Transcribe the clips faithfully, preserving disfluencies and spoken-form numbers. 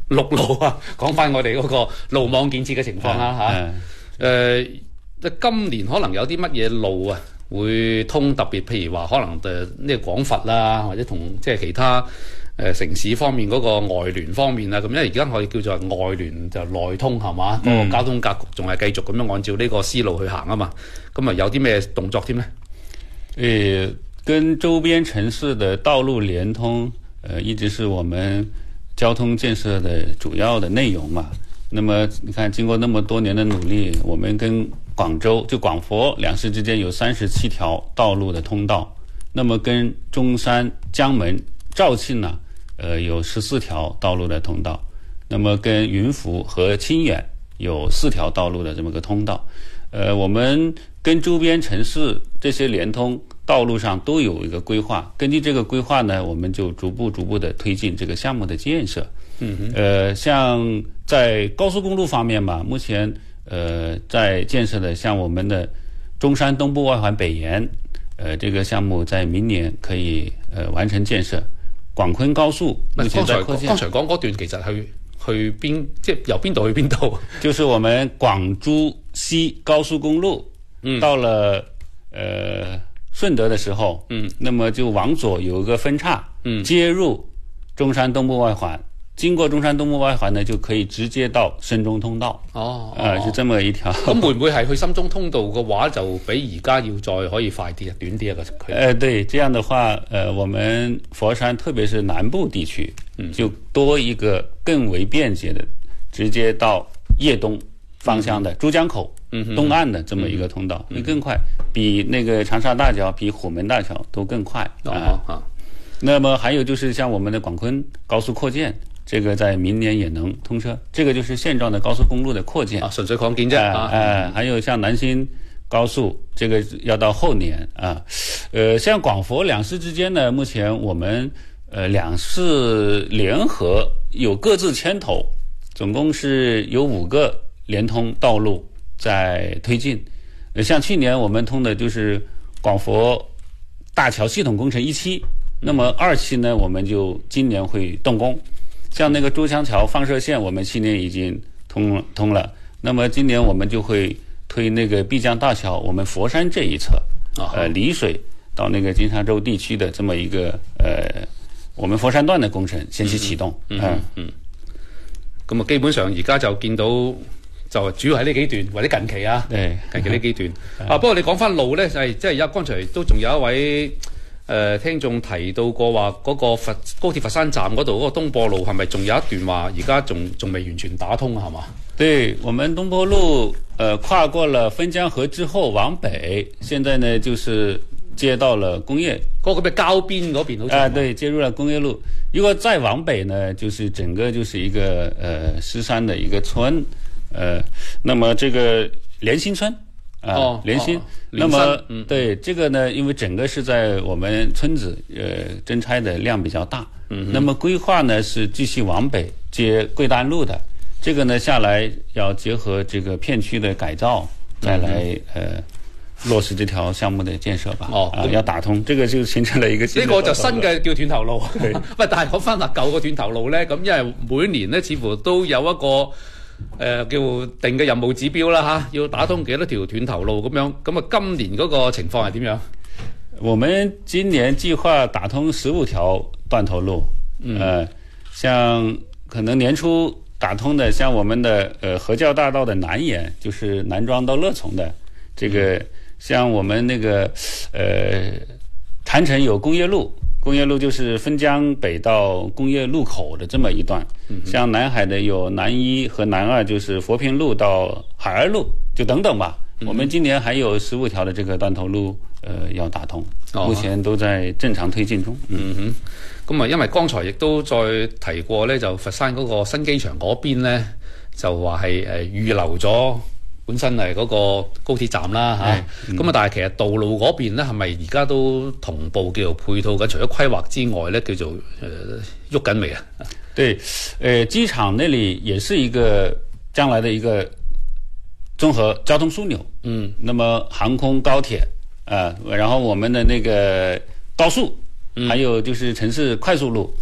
陸路啊，講翻我哋嗰個路網建設嘅情況啦嚇。誒，今年可能有啲乜嘢路啊會通，特別譬如話可能誒呢個廣佛啦，或者同即係其他誒、呃、城市方面嗰個外聯方面啊，咁因為而家可以叫做外聯就內通係嘛，嗰、嗯、個交通格局仲係繼續咁樣按照呢個思路去行啊嘛。咁啊有啲咩動作添呢？ 誒，跟周邊城市的道路連通，呃，一直是我們交通建設的主要的內容嘛。那麼你看，經過那麼多年的努力，我們跟廣州就廣佛兩市之間有三十七條道路的通道，那麼跟中山、江門、肇慶呢，呃，有十四條道路的通道，那麼跟雲浮和清遠有四條道路的這麼個通道，呃，我們跟周邊城市這些連通道路上都有一個規劃，根據這個規劃呢，我們就逐步逐步的推進這個項目的建設。嗯哼，呃，像在高速公路方面嘛，目前呃在建設的像我們的中山東部外環北延，呃，這個項目在明年可以呃完成建設。廣昆高速目前在擴建。 剛才講嗰段其實去去邊，即係由邊度去邊度？ 就是我們廣珠西高速公路，嗯，到了呃順德的時候，嗯，那麼就往左有一個分岔，嗯，接入中山東部外環。經過中山東部外環呢，就可以直接到深中通道。哦，啊、呃，就這麼一條。 咁會唔會係去深中通道嘅話，就比而家要再可以快啲啊、短啲啊個距離？ 呃，對，這樣的話，呃，我們佛山特別是南部地區，嗯，就多一個更為便捷的，直接到葉東方向的珠江口、嗯、東岸的這麼一個通道，會、嗯、更快，比那個長沙大橋、比虎門大橋都更快。哦啊、哦。那麼還有就是像我們的廣昆高速擴建。這個在明年也能通車，這個就是現狀的高速公路的擴建啊， 純粹擴建啫啊。 呃，還有像南新高速，這個要到後年啊。呃，像廣佛兩市之間呢，目前我們呃兩市聯合有各自牽頭，總共是有五個連通道路在推進。呃，像去年我們通的就是廣佛大橋系統工程一期，那麼二期呢，我們就今年會動工。像那個珠江橋放射線，我們去年已經通通了。那麼今年我們就會推那個碧江大橋，我們佛山這一側，啊、呃，麗水到那個金沙洲地區的這麼一個呃，我們佛山段的工程先期啟動。嗯嗯。嗯。 咁啊，基本上而家就見到就主要係呢幾段或者近期啊， 對， 近期呢幾段。啊，不過你講翻路咧，就係即係而家剛才都仲有一位。誒、呃，聽眾提到過話嗰個佛高鐵佛山站嗰度嗰個東坡路係咪仲有一段話而家仲仲未完全打通啊？係嘛？ 對，我們東坡路，呃，跨過了汾江河之後往北，現在呢就是接到了工業嗰個咩郊邊嗰邊好似啊、 呃，對，接入了工業路。如果再往北呢，就是整個就是一個呃獅山的一個村，呃，那麼這個蓮心村。啊， 哦， 蓮心、哦，那麼、嗯、對這個呢，因為整個是在我們村子，呃，徵拆的量比較大，嗯，那麼規劃呢是繼續往北接桂丹路的，這個呢下來要結合這個片區的改造，再來、嗯、呃落實這條項目的建設吧。哦，啊、要打通，這個就形成了一個新的。 呢、這個就新嘅叫斷頭路，喂，但係講翻嗱舊個斷頭路咧，咁因為每年咧似乎都有一個。誒、呃，叫定嘅任務指標啦吓，要打通幾多條斷頭路咁樣，咁啊今年嗰個情況係點樣？ 我們今年計劃打通十五條斷頭路，嗯，呃，像可能年初打通的，像我們的呃合教大道的南延，就是南莊到樂從的，這個、嗯、像我們那個呃郯城有工業路。工業路就是汾江北到工業路口的這麼一段，嗯、像南海的有南一和南二，就是佛坪路到海二路，就等等吧。嗯、我們今年還有十五條的這個斷頭路，呃，要打通，哦、目前都在正常推進中。嗯哼， 咁啊，因為剛才亦都再提過咧，就佛山嗰個新機場嗰邊咧，就話係誒預留咗。本身係嗰個高鐵站啦嚇，咁啊、嗯、但係其實道路嗰邊咧係咪而家都同步叫做配套緊？除咗規劃之外咧，叫做誒喐緊未啊？ 對，誒、呃、機場那裡也是一個將來的一個綜合交通樞紐。嗯，那麼航空、高鐵啊、呃，然後我們的那個高速，嗯、還有就是城市快速路。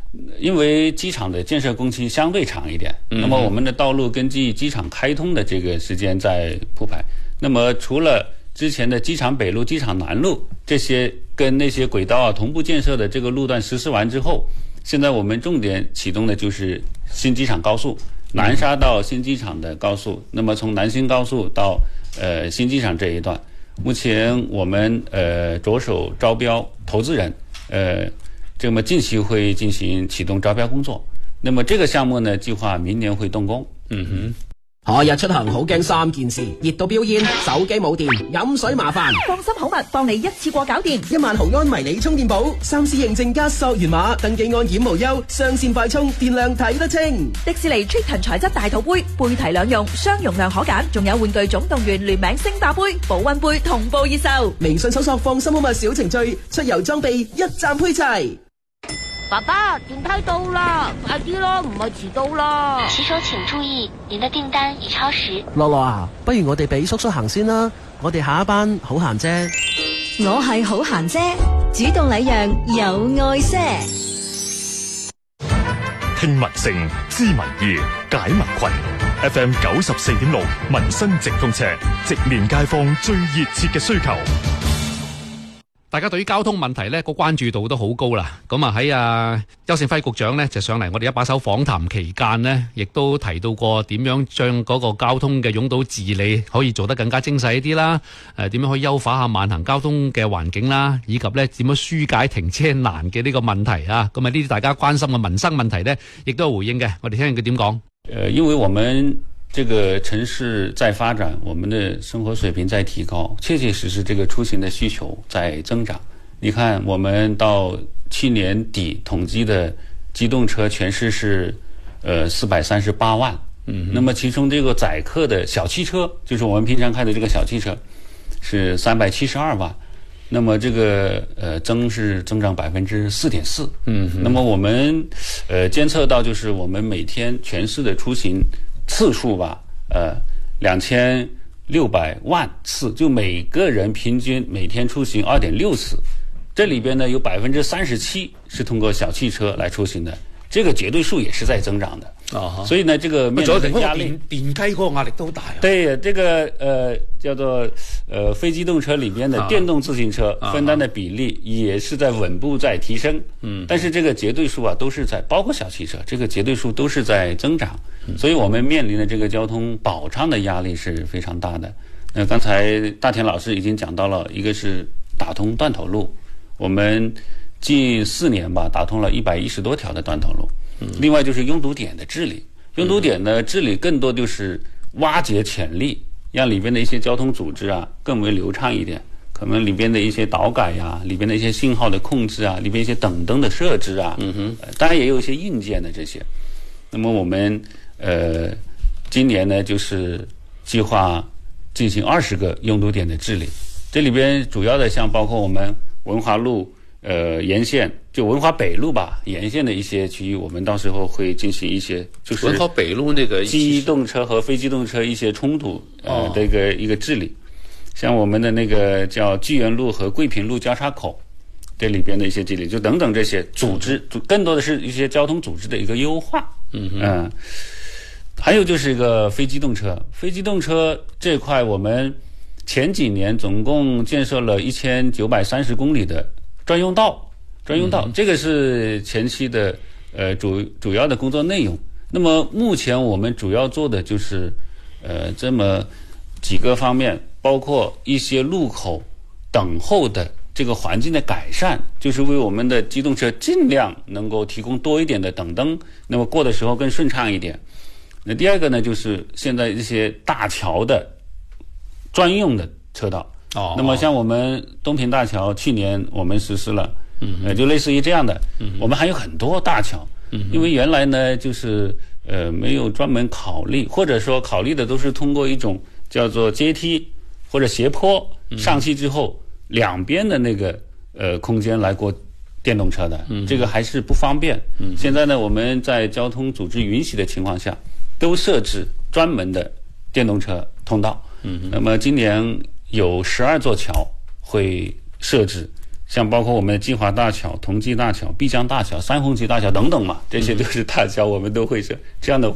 因为机场的建设工期相对长一点， 嗯、 那么我们的道路根据机场开通的这个时间在铺排。那么除了之前的机场北路、机场南路这些跟那些轨道啊同步建设的这个路段实施完之后，现在我们重点启动的就是新机场高速，南沙到新机场的高速。那么从南新高速到呃新机场这一段，目前我们呃着手招标投资人，呃。这么近期會進行啟動招標工作，那麼這個項目呢，計劃明年會動工。 嗯哼。 夏日出行好驚三件事，熱到飆煙，手機冇電，飲水麻煩。 放心好物，幫你一次過搞掂。 一萬毫安迷你充電寶，三 C 認證加溯源碼，登記安檢無憂，上線快充，電量睇得清。 迪士尼 Triton 材質大肚杯，背提兩用，雙容量可揀，仲有玩具總動員聯名星霸杯、保溫杯同步熱售。 微信搜索放心好物小程序，出遊裝備一站配齊。 爸爸，電梯到啦，快啲咯，唔係遲到啦。 騎手請注意，您的訂單已超時。 樂樂啊，不如我哋俾叔叔行先啦，我哋下一班好閒啫。 我係好閒啫，主動禮讓有愛些。 聽民聲，知民意，解民困。F M 九十四點六，民生直通車，直面街坊最熱切嘅需求。 大家對於交通問題呢個關注度都好高啦。咁啊喺啊邱勝輝局長呢就上嚟我哋一把手訪談期間呢，亦都提到過點樣將嗰個交通嘅擁堵治理可以做得更加精細一啲啦。誒點樣可以優化下慢行交通嘅環境啦，以及呢點樣疏解停車難嘅呢個問題啊。咁啊呢啲大家關心嘅民生問題呢，亦都有回應嘅。我哋聽佢點講。 誒，因為我們這個城市在發展，我們的生活水平在提高，確確實實這個出行的需求在增長。你看我們到去年底統計的機動車全市是呃四百三十八萬，嗯，那麼其中這個載客的小汽車，就是我們平常開的這個小汽車是三百七十二萬，那麼這個呃增是增長百分之四點四，嗯，那麼我們呃監測到就是我們每天全市的出行次數吧，呃，兩千六百萬次，就每個人平均每天出行二點六次，這裏邊呢有百分之三十七是通過小汽車來出行的，這個絕對數也是在增長的。啊，所以呢，這個面臨的壓力， 電梯嗰個壓力都好大。 對，這個呃叫做呃非機動車裏邊的電動自行車分擔的比例也是在穩步在提升。嗯，但是這個絕對數啊都是在，包括小汽車，這個絕對數都是在增長。所以我們面臨的這個交通保障的壓力是非常大的。那剛才大田老師已經講到了，一個是打通斷頭路，我們近四年吧打通了一百一十多條的斷頭路。另外就是擁堵點的治理，擁堵點的治理更多就是挖掘潛力，讓裏邊的一些交通組織啊更為流暢一點，可能裏邊的一些導改呀、啊，裏邊的一些信號的控制啊，裏邊一些等燈的設置啊，嗯哼，當然也有一些硬件的這些。那麼我們呃今年呢就是計劃進行二十個擁堵點的治理，這裏邊主要的像包括我們文華路呃沿線，就文華北路吧，沿線的一些區域，我們到時候會進行一些，就是文華北路那個機動車和非機動車一些衝突呃的一個一個治理，像我們的那個叫巨源路和桂屏路交叉口這裏邊的一些治理，就等等這些組織，更多的是一些交通組織的一個優化。嗯嗯、呃，還有就是一個非機動車，非機動車這塊我們前幾年總共建設了一千九百三十公里的專用道，專用道，嗯、這個是前期的呃主主要的工作內容。那麼目前我們主要做的就是呃這麼幾個方面，包括一些路口等候的這個環境的改善，就是為我們的機動車盡量能夠提供多一點的等燈，那麼過的時候更順暢一點。那第二個呢，就是現在一些大橋的專用的車道。哦，那麼像我們東平大橋，去年我們實施了，嗯，呃，就類似於這樣的，嗯，我們還有很多大橋，嗯，因為原來呢，就是呃沒有專門考慮，或者說考慮的都是通過一種叫做階梯或者斜坡上去之後，嗯，兩邊的那個呃空間來過電動車的，嗯，這個還是不方便。嗯，現在呢，我們在交通組織允許的情況下，都設置專門的電動車通道。嗯，那麼今年有十二座橋會設置像包括我们的金华大桥、同济大桥、碧江大桥、三红旗大桥等等嘛，这些都是大桥，我们都会是这样的。